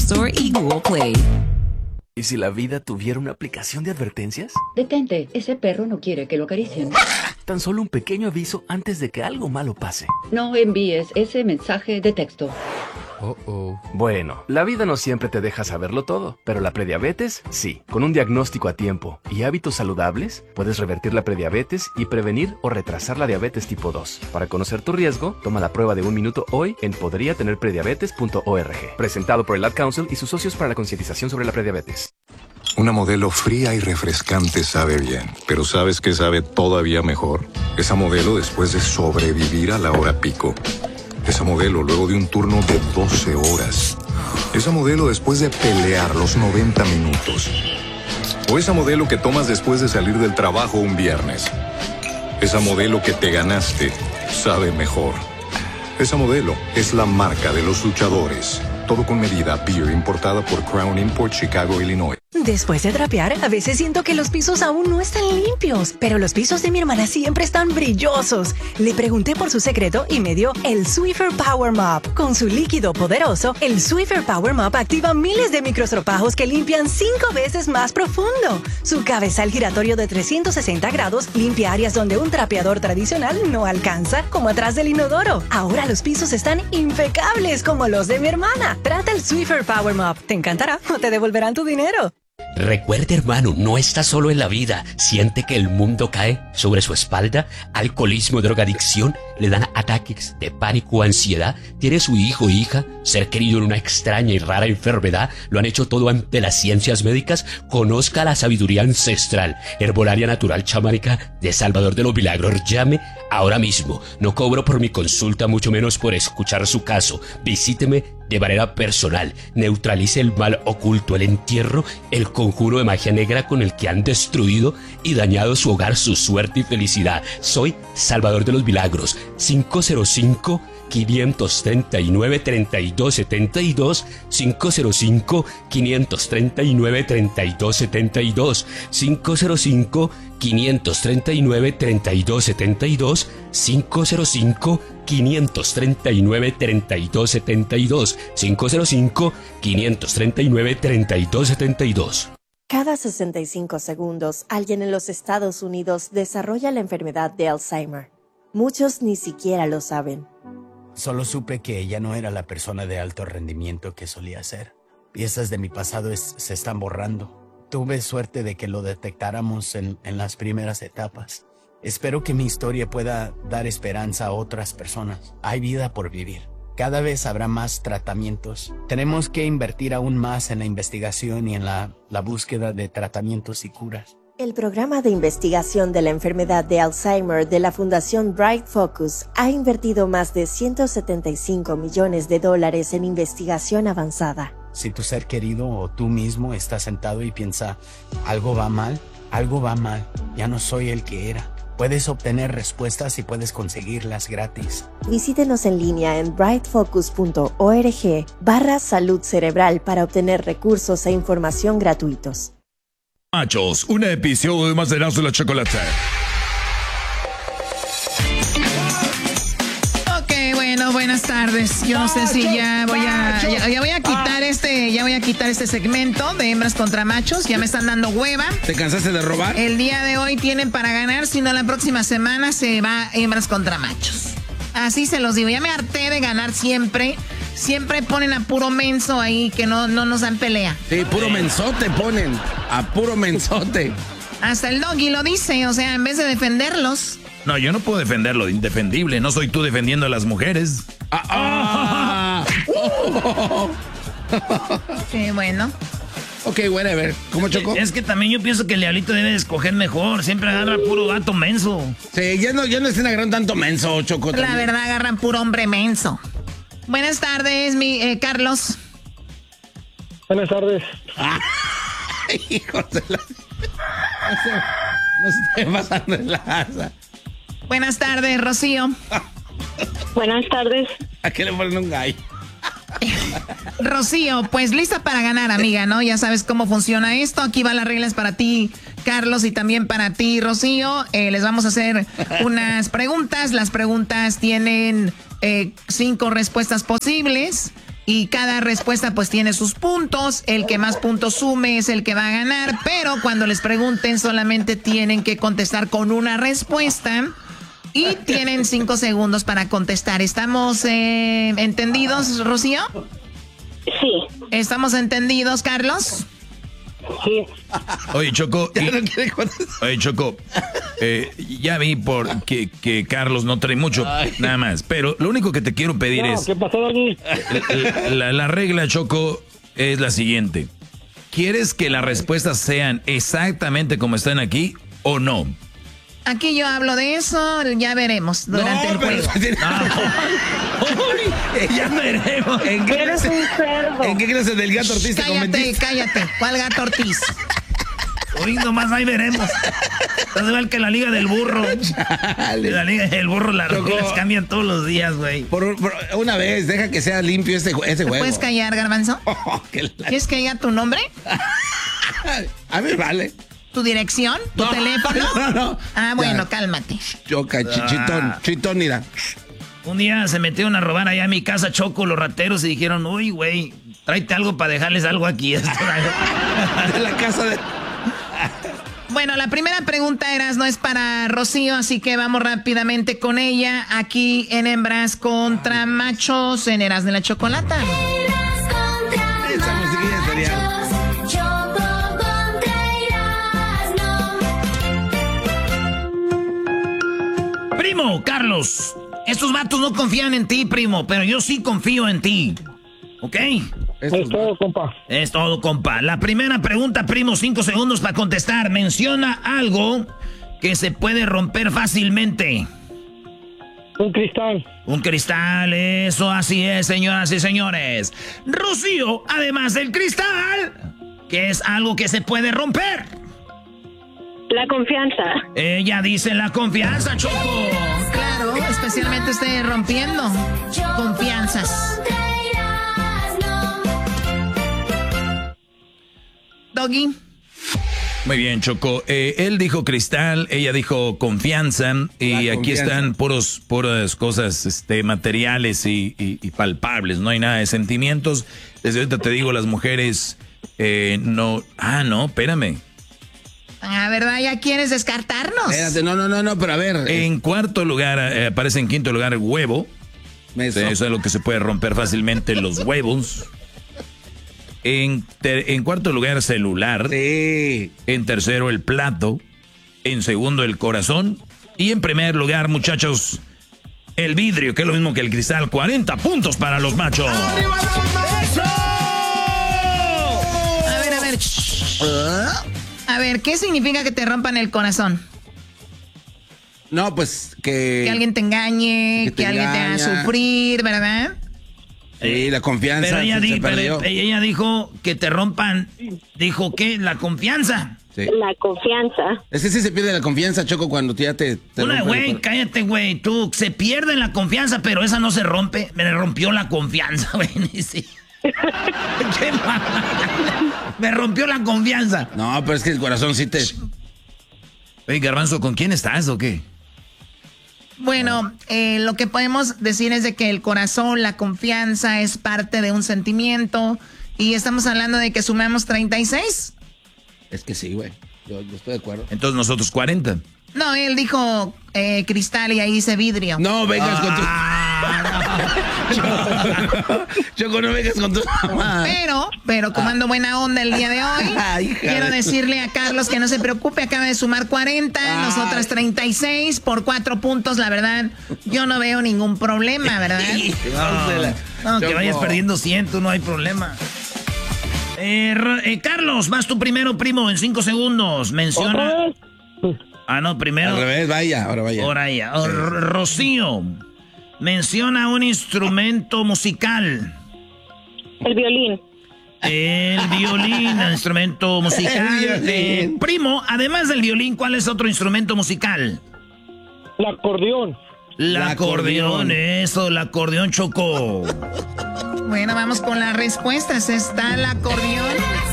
Store y Google Play. ¿Y si la vida tuviera una aplicación de advertencias? Detente, ese perro no quiere que lo acaricien. Tan solo un pequeño aviso antes de que algo malo pase. No envíes ese mensaje de texto. Bueno, la vida no siempre te deja saberlo todo, pero la prediabetes, sí. Con un diagnóstico a tiempo y hábitos saludables, puedes revertir la prediabetes y prevenir o retrasar la diabetes tipo 2. Para conocer tu riesgo, toma la prueba de 1 minuto hoy en podriatenerprediabetes.org. Presentado por el Ad Council y sus socios para la concientización sobre la prediabetes. Una Modelo fría y refrescante sabe bien, pero ¿sabes qué sabe todavía mejor? Esa Modelo después de sobrevivir a la hora pico. Esa Modelo luego de un turno de 12 horas. Esa Modelo después de pelear los 90 minutos. O esa Modelo que tomas después de salir del trabajo un viernes. Esa Modelo que te ganaste sabe mejor. Esa Modelo es la marca de los luchadores. Todo con medida. Beer importada por Crown Import, Chicago, Illinois. Después de trapear, a veces siento que los pisos aún no están limpios, pero los pisos de mi hermana siempre están brillosos. Le pregunté por su secreto y me dio el Swiffer Power Mop. Con su líquido poderoso, el Swiffer Power Mop activa miles de microstropajos que limpian 5 veces más profundo. Su cabezal giratorio de 360 grados limpia áreas donde un trapeador tradicional no alcanza, como atrás del inodoro. Ahora los pisos están impecables como los de mi hermana. Trata el Swiffer Power Mop. Te encantará o te devolverán tu dinero. Recuerde, hermano, no está solo en la vida. Siente que el mundo cae sobre su espalda. Alcoholismo, drogadicción, le dan ataques de pánico o ansiedad. Tiene su hijo o hija, ser querido en una extraña y rara enfermedad. Lo han hecho todo ante las ciencias médicas. Conozca la sabiduría ancestral, herbolaria natural chamánica de Salvador de los Milagros. Llame ahora mismo. No cobro por mi consulta, mucho menos por escuchar su caso. Visíteme de manera personal. Neutralice el mal oculto, el entierro, el conjuro de magia negra con el que han destruido y dañado su hogar, su suerte y felicidad. Soy Salvador de los Milagros. 505-539-3272, 505-539-3272, 505-539-3272, 505-539-3272, 505-539-3272. Cada 65 segundos, alguien en los Estados Unidos desarrolla la enfermedad de Alzheimer. Muchos ni siquiera lo saben. Solo supe que ella no era la persona de alto rendimiento que solía ser. Piezas de mi pasado se están borrando. Tuve suerte de que lo detectáramos en las primeras etapas. Espero que mi historia pueda dar esperanza a otras personas. Hay vida por vivir. Cada vez habrá más tratamientos. Tenemos que invertir aún más en la investigación y en la búsqueda de tratamientos y curas. El programa de investigación de la enfermedad de Alzheimer de la Fundación Bright Focus ha invertido más de $175 millones en investigación avanzada. Si tu ser querido o tú mismo estás sentado y piensa, algo va mal, ya no soy el que era. Puedes obtener respuestas y puedes conseguirlas gratis. Visítenos en línea en brightfocus.org/salud cerebral para obtener recursos e información gratuitos. Machos, un episodio más de Erasmo y la Chocolata. Ok, bueno, buenas tardes. Yo no sé si ya voy a quitar este segmento de hembras contra machos. Ya me están dando hueva. ¿Te cansaste de robar? El día de hoy tienen para ganar, si no la próxima semana se va hembras contra machos. Así se los digo, ya me harté de ganar siempre. Siempre ponen a puro menso ahí que no nos dan pelea. Sí, puro mensote ponen. A puro mensote. Hasta el Doggy lo dice, o sea, en vez de defenderlos. No, yo no puedo defender lo indefendible. No soy tú defendiendo a las mujeres. Qué bueno. Ok, whatever. ¿Cómo, Choco? Es que también yo pienso que el diablito debe de escoger mejor. Siempre agarra puro gato menso. Sí, ya no estén agarrando tanto menso, Choco. La verdad, agarran puro hombre menso. Buenas tardes, Carlos. Buenas tardes. Hijos de la... No se esté pasando en la asa. Buenas tardes, Rocío. Buenas tardes. ¿A qué le ponen un gallo? Rocío, pues lista para ganar, amiga, ¿no? Ya sabes cómo funciona esto. Aquí van las reglas para ti, Carlos, y también para ti, Rocío. Les vamos a hacer unas preguntas. Las preguntas tienen 5 respuestas posibles Y cada respuesta pues tiene sus puntos. El que más puntos sume es el que va a ganar. Pero cuando les pregunten solamente tienen que contestar con una respuesta. Y tienen 5 segundos para contestar. ¿Estamos entendidos, Rocío? Sí. ¿Estamos entendidos, Carlos? Sí. Oye, Choco. Ya vi que Carlos no trae mucho, nada más. Pero lo único que te quiero pedir es... ¿Qué pasó, Doggy? La regla, Choco, es la siguiente. ¿Quieres que las respuestas sean exactamente como están aquí o no? Aquí yo hablo de eso, ya veremos durante el juego. Ya veremos. ¿En qué clase del gato Ortiz te convertiste? Cállate. ¿Cuál gato Ortiz? Hoy nomás ahí veremos. Es igual que la Liga del Burro. La Liga del Burro, las reglas cambian todos los días, güey. Por una vez, deja que sea limpio ese juego. ¿Puedes callar, Garbanzo? ¿Quieres que diga tu nombre? A ver, vale. ¿Tu dirección? ¿Tu teléfono? No. Ah, bueno, ya. Cálmate. Choca, chitón, mira. Un día se metieron a robar allá a mi casa, Choco, los rateros, y dijeron, uy, güey, tráete algo para dejarles algo aquí. De la casa de... Bueno, la primera pregunta, no es para Rocío, así que vamos rápidamente con ella. Aquí en Hembras contra Machos, en Eras de la Chocolata. Esa musiquilla sería... Primo, Carlos, estos vatos no confían en ti, primo, pero yo sí confío en ti. ¿Ok? Es todo, compa. Es todo, compa. La primera pregunta, primo, 5 segundos para contestar. Menciona algo que se puede romper fácilmente. Un cristal. Un cristal, eso así es, señoras y señores. Rocío, además del cristal, ¿qué es algo que se puede romper? La confianza. Ella dice la confianza, Choco. Claro, especialmente usted rompiendo confianzas. Doggy. Muy bien, Choco. Él dijo cristal, ella dijo confianza. Y aquí están puras cosas materiales y palpables. No hay nada de sentimientos. Desde ahorita te digo, las mujeres no... Ah, no, espérame. Ah, ¿verdad? ¿Ya quieres descartarnos? Espérate, no, pero a ver. En cuarto lugar, aparece en quinto lugar huevo. Eso es lo que se puede romper fácilmente, los huevos. En cuarto lugar, celular. Sí. En tercero, el plato. En segundo, el corazón. Y en primer lugar, muchachos, el vidrio, que es lo mismo que el cristal. 40 puntos para los machos. ¡Arriba los machos! A ver. A ver, ¿qué significa que te rompan el corazón? No, pues que alguien te engañe, que alguien te haga sufrir, ¿verdad? Sí, la confianza. Pero ella, se perdió. ella dijo que te rompan. ¿Dijo qué? La confianza. Sí. La confianza. Es que sí se pierde la confianza, Choco, cuando tú ya te Güey, cállate, güey. Tú, se pierde la confianza, pero esa no se rompe. Me rompió la confianza, güey. Sí. Qué mal. Me rompió la confianza. No, pero es que el corazón sí te... Oye, Garbanzo, ¿con quién estás o qué? Bueno, lo que podemos decir es de que el corazón, la confianza es parte de un sentimiento. Y estamos hablando de que sumamos 36. Es que sí, güey. Yo estoy de acuerdo. Entonces nosotros 40. No, él dijo cristal y ahí dice vidrio. No vengas con tu... Choco, no vengas con tu... Pero como ando buena onda el día de hoy, quiero decirle a Carlos que no se preocupe, acaba de sumar 40, nosotras 36 por 4 puntos, la verdad, yo no veo ningún problema, ¿verdad? No, que vayas perdiendo 100, no hay problema. Carlos, vas tú primero, primo, en 5 segundos. Menciona... Ah, no, primero. Al revés, vaya. Ahora ya. Rocío, menciona un instrumento musical. El violín. El violín, instrumento musical. El violín. Primo, además del violín, ¿cuál es otro instrumento musical? El acordeón. El acordeón, eso, el acordeón, Choco. Bueno, vamos con las respuestas. ¿Está el acordeón?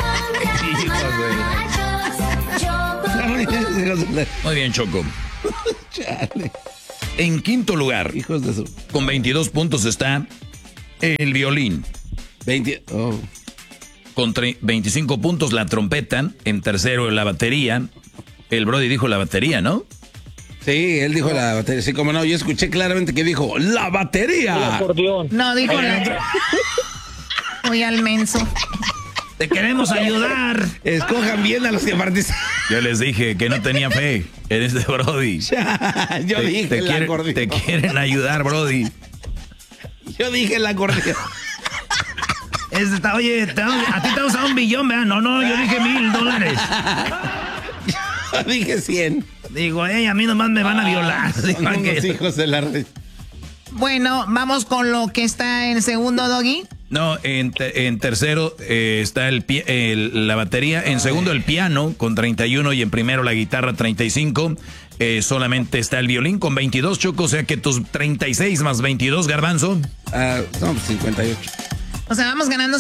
Muy bien, Choco. Chale. En quinto lugar, Hijos de su... con 22 puntos está el violín. Con 25 puntos la trompeta. En tercero la batería. El Brody dijo la batería, ¿no? Sí, él dijo la batería. Sí, como no, yo escuché claramente que dijo ¡la batería! El acordeón. No, dijo la... Voy al menso. Te queremos ayudar. Escojan bien a los que participan. Yo les dije que no tenía fe en este Brody. Yo dije el acordeón. Te quieren ayudar, Brody. Yo dije el acordeón. Oye, a ti te vas a dar $1 billón, ¿verdad? No, yo dije $1,000. Yo dije 100. Digo, a mí nomás me van a violar. Son unos hijos de la red. Bueno, vamos con lo que está en segundo, Doggy. No, en tercero está la batería, en segundo el piano con 31 y en primero la guitarra 35. Solamente está el violín con 22, Choco, o sea que tus 36 más 22, Garbanzo. No, 58. O sea, vamos ganando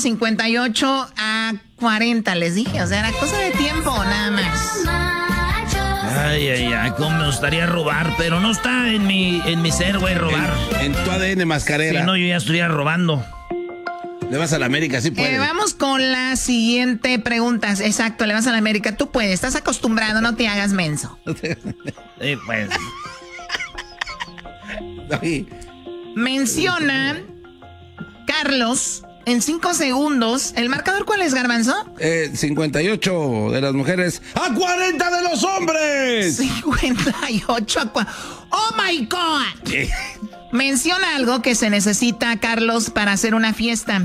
58-40, les dije. O sea, era cosa de tiempo, nada más. Ay, cómo me gustaría robar, pero no está en mi ser, güey, robar. En tu ADN mascarera. Si no, yo ya estuviera robando. Le vas a la América, sí puedes. Vamos con la siguiente pregunta. Exacto, le vas a la América. Tú puedes, estás acostumbrado, no te hagas menso. Pues. Menciona, Carlos, en 5 segundos. ¿El marcador cuál es, Garbanzo? 58 de las mujeres a 40 de los hombres. 58 a 40. ¡Oh, my God! Menciona algo que se necesita, Carlos, para hacer una fiesta.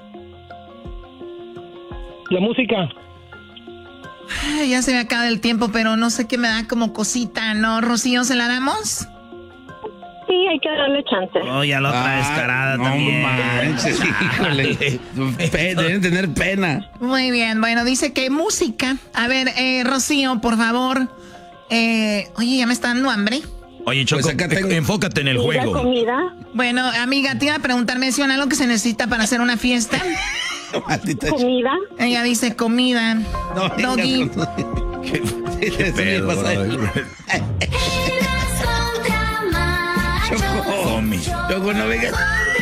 La música. Ay, ya se me acaba el tiempo, pero no sé qué me da como cosita, ¿no? Rocío, ¿se la damos? Sí, hay que darle chance. Oh, ya la otra descarada también. Manches, híjole. Deben tener pena. Muy bien, bueno, dice que música. A ver, Rocío, por favor. Oye, ya me está dando hambre. Oye, Choco, pues enfócate en el juego. Comida. Bueno, amiga, te iba a preguntar, menciona algo que se necesita para hacer una fiesta. Comida. Ella dice comida. No, Doggy. ¿Qué pedo, Choco, no vengas.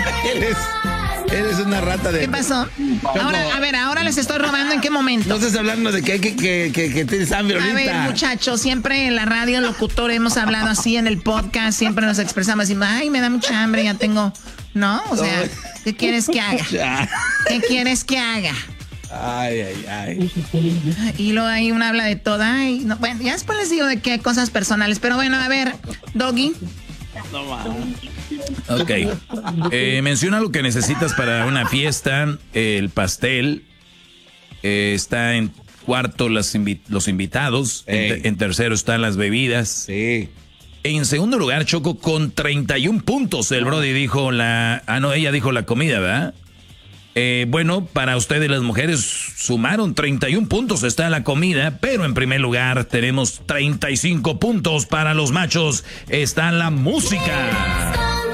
Eres una rata de... ¿Qué pasó? Ahora les estoy robando. ¿En qué momento? No estás hablando de que tienes hambre ahorita. A ver, muchachos, siempre en la radio, locutor, hemos hablado así en el podcast, siempre nos expresamos así, ay, me da mucha hambre, ya tengo... ¿No? O sea, ¿qué quieres que haga? ¿Qué quieres que haga? Ay. Y luego ahí uno habla de todo. Ay, no, bueno, ya después les digo de qué cosas personales. Pero bueno, a ver, Doggy. No mames. Ok. Menciona lo que necesitas para una fiesta. El pastel. Está en cuarto los invitados. En tercero están las bebidas. Sí. En segundo lugar, Choco, con 31 puntos. El Brody dijo ella dijo la comida, ¿verdad? Bueno, para ustedes las mujeres sumaron 31 puntos, está la comida, pero en primer lugar tenemos 35 puntos para los machos, está la música.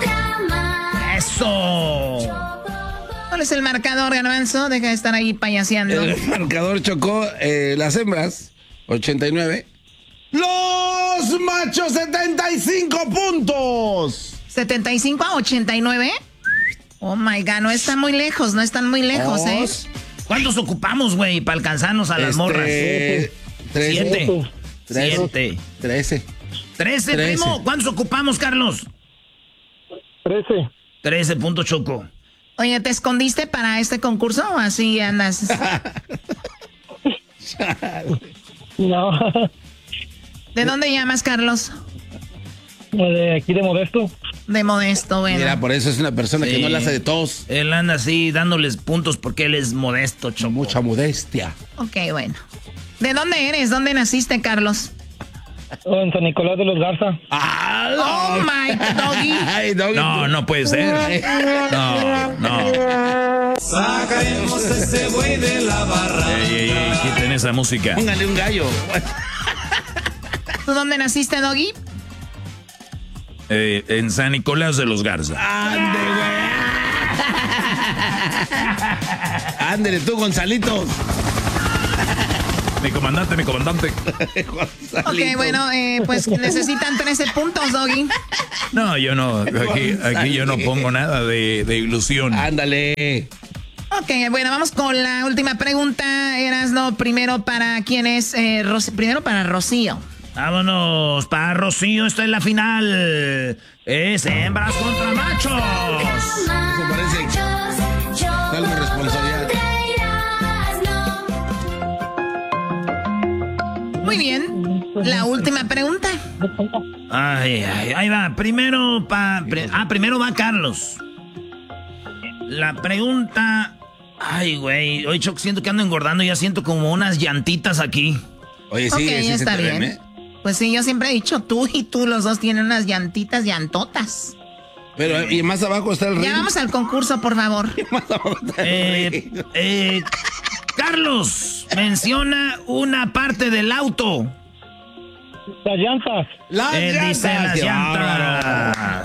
¡Eso! ¿Cuál es el marcador, Garbanzo? Deja de estar ahí payaseando. El marcador, Chocó, las hembras, 89. ¡Los machos, 75 puntos! ¿75-89? Oh my God, no están muy lejos, ¿eh? ¿Cuántos ocupamos, güey, para alcanzarnos a las morras? 13. 13, primo. ¿Cuántos ocupamos, Carlos? 13. 13 puntos, Choco. Oye, ¿te escondiste para este concurso o así andas? No. ¿De dónde llamas, Carlos? De aquí de Modesto. De Modesto, bueno. Mira, por eso es una persona que no la hace de todos. Él anda así dándoles puntos porque él es modesto, Choco. Mucha modestia. Ok, bueno. ¿De dónde eres? ¿Dónde naciste, Carlos? En San Nicolás de los Garza. Oh my God, Doggy. No puede ser. No. Sacaremos ese güey de la barra. Ey, quiten esa música. Póngale un gallo. ¿Tú dónde naciste, Doggy? En San Nicolás de los Garza. ¡Ande, güey! ¡Ándele tú, Gonzalito! Mi comandante. Ok, bueno, pues necesitan 13 puntos, Doggy. No, yo no. Aquí yo no pongo nada de ilusión. Ándale. Ok, bueno, vamos con la última pregunta. Erasno, primero para quién es, primero para Rocío. Vámonos, para Rocío, esta es la final. Es hembras contra machos. Eso parece tal responsabilidad. Muy bien, la última pregunta. Ay, ahí va. Primero primero va Carlos. La pregunta... Ay, güey, hoy Choc, siento que ando engordando y ya siento como unas llantitas aquí. Oye, sí, okay, sí está bien. ¿eh? Pues sí, yo siempre he dicho, tú y tú los dos tienen unas llantotas. Pero, y más abajo está el ring. Ya vamos al concurso, por favor. Más abajo está el ring. Carlos, menciona una parte del auto. Las llantas. Él dice las llantas.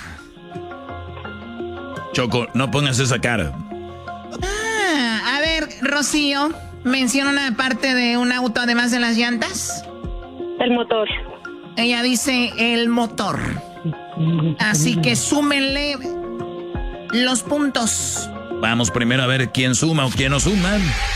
Choco, no pongas esa cara. A ver, Rocío, menciona una parte de un auto además de las llantas. El motor. Ella dice el motor. Así que súmenle los puntos. Vamos primero a ver quién suma o quién no suma.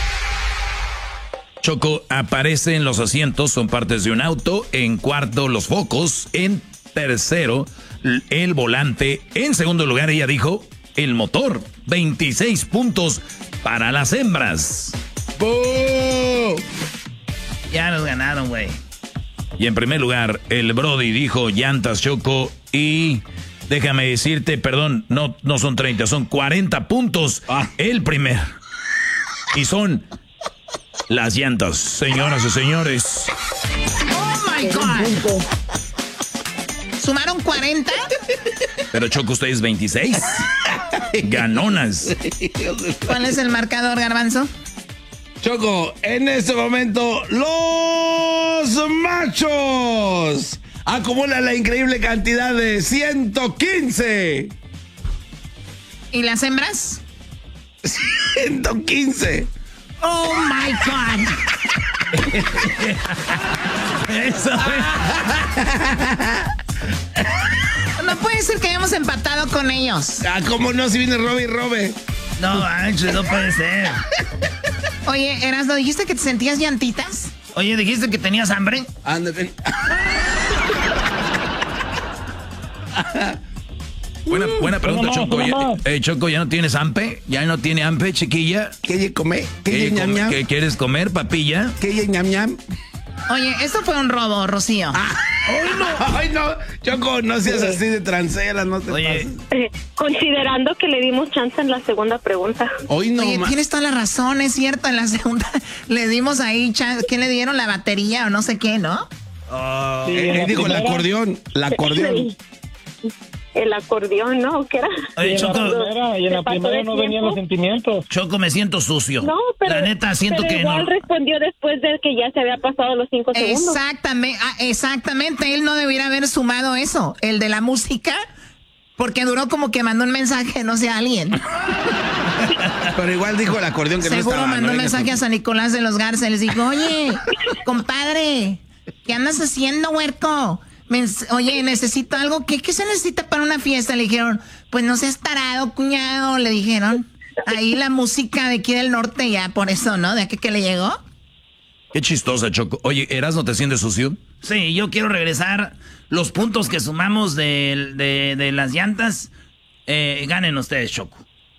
Choco, aparecen los asientos, son partes de un auto. En cuarto, los focos. En tercero, el volante. En segundo lugar, ella dijo el motor. 26 puntos para las hembras. ¡Boo! Ya nos ganaron, güey. Y en primer lugar, el Brody dijo llantas, Choco. Y déjame decirte, perdón, no son 30, son 40 puntos. El primer. Y son las llantas, señoras y señores. ¡Oh, my God! ¿Sumaron 40? Pero Choco, ustedes 26. Ganonas. ¿Cuál es el marcador, Garbanzo? Choco, en este momento, los machos acumulan la increíble cantidad de 115. ¿Y las hembras? 115. ¡Oh, my God! Eso No puede ser que hayamos empatado con ellos. ¿Cómo no? Si viene Robe y Robe. No, Ancho, no puede ser. Oye, Erasno, ¿dijiste que te sentías llantitas? Oye, ¿dijiste que tenías hambre? Anda, ven. Buena pregunta, Choco. Choco, ¿ya no tienes ampe? ¿Ya no tiene ampe, chiquilla? ¿Qué come? ¿Qué quieres comer, papilla? ¿Qué ñam ñam? Oye, esto fue un robo, Rocío. ¡Ay, no! Choco, no seas así de transera, no te pases. Considerando que le dimos chance en la segunda pregunta. Oye, tienes toda la razón, es cierto. En la segunda le dimos ahí chance. ¿Qué le dieron? ¿La batería o no sé qué, no? Dijo el acordeón. El acordeón, ¿no? ¿Qué era? Oye, Choco. Y en la primera no venían los sentimientos. Choco, me siento sucio. No, pero. La neta, siento pero que igual no. respondió después de que ya se había pasado los 5 segundos. Exactamente. Él no debiera haber sumado eso. El de la música. Porque duró como que mandó un mensaje, no sé, a alguien. Pero igual dijo el acordeón que Seguro no estaba. mandó un mensaje a San Nicolás de los Garza. Les dijo, oye, compadre, ¿qué andas haciendo, huerco? Oye, necesito algo. ¿Qué se necesita para una fiesta? Le dijeron, pues no seas tarado, cuñado. Le dijeron, ahí la música de aquí del norte ya, por eso, ¿no? De aquí que le llegó. Qué chistosa, Choco. Oye, ¿Erasno te sientes sucio? Sí, yo quiero regresar los puntos que sumamos de las llantas. Ganen ustedes, Choco.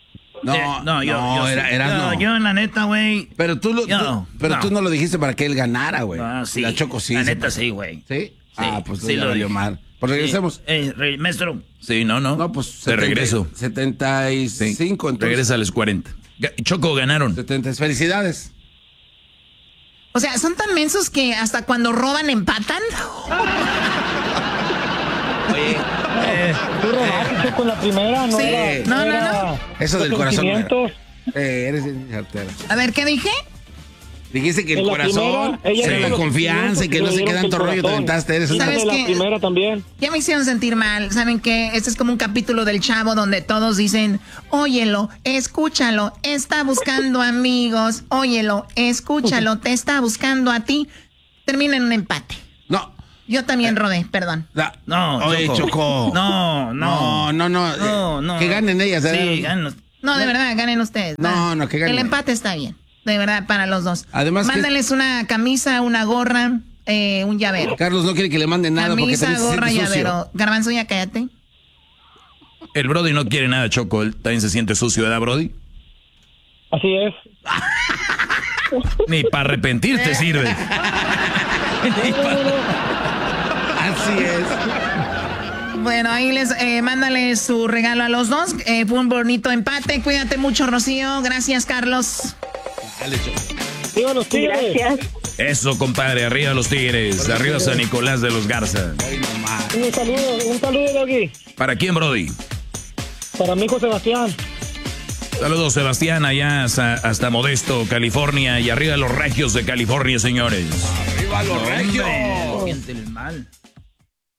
Yo, la neta, güey. Pero tú no lo dijiste para que él ganara, güey. Sí. La Choco sí. La neta, sí, güey. ¿Sí? Pues sí lo dio mal. Pues regresemos. Maestro. Sí, no. Pues te regreso. 75, entonces. Regresa a los 40. Choco, ganaron. 70, felicidades. O sea, ¿son tan mensos que hasta cuando roban empatan? Oye, tú robaste con la primera, ¿no? Sí. Era No. Eso del corazón. Eres certera. A ver, ¿qué dije? Dijiste que el corazón, la confianza y que no se queda tanto rollo, te aventaste. Eres ¿Sabes la qué? primera también. Ya me hicieron sentir mal. ¿Saben qué? Este es como un capítulo del Chavo donde todos dicen, óyelo, escúchalo, está buscando amigos. Óyelo, escúchalo, te está buscando a ti. Termina en un empate. No. Yo también robé, perdón. No, oye, Choco. No. Que ganen ellas. Sí, ganen. No, de verdad, ganen ustedes. No, que ganen. El empate está bien. De verdad, para los dos. Además, mándales una camisa, una gorra, un llavero. Carlos no quiere que le manden nada camisa, porque gorra, se siente sucio. llavero. Garbanzo, ya cállate. El Brody no quiere nada, Choco. Él también se siente sucio, ¿verdad, Brody? Así es. Ni para arrepentirte sirve. Así es. Bueno, ahí les mándale su regalo a los dos. Fue un bonito empate. Cuídate mucho, Rocío. Gracias, Carlos. Dale, Choco. ¡Viva los Tigres! Gracias. Eso, compadre. Arriba los Tigres. Arriba San Nicolás de los Garza. Un saludo, Doggy. ¿Para quién, Brody? Para mi hijo Sebastián. Saludos, Sebastián, allá hasta Modesto, California. Y arriba los regios de California, señores. ¡Arriba los regios! Siente el mal.